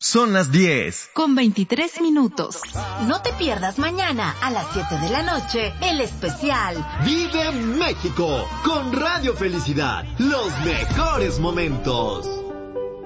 Son las 10:23. No te pierdas mañana a las 7 de la noche el especial Vive México con Radio Felicidad. Los mejores momentos.